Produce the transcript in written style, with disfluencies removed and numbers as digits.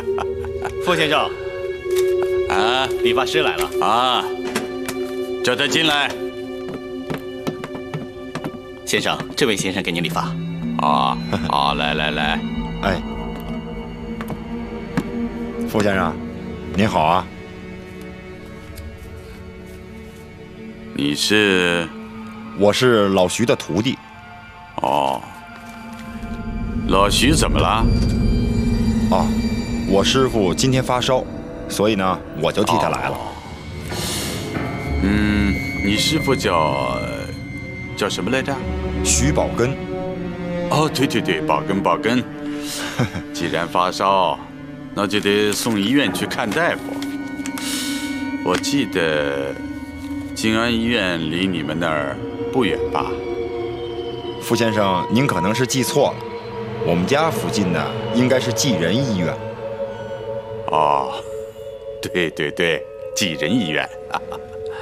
傅先生， 啊， 理发师来了啊，叫他进来。 先生，这位先生给您理发。 啊，好，来。 哎，傅先生，您好啊。 你是？ 我是老徐的徒弟。 哦，老徐怎么了？ 啊，我师傅今天发烧，所以呢，我就替他来了。 你师傅叫什么来着？ 徐宝根。 哦，对，宝根。既然发烧，那就得送医院去看大夫。我记得静安医院离你们那儿不远吧？ 傅先生，您可能是记错了，我们家附近的应该是济仁医院。 哦，对，济仁医院。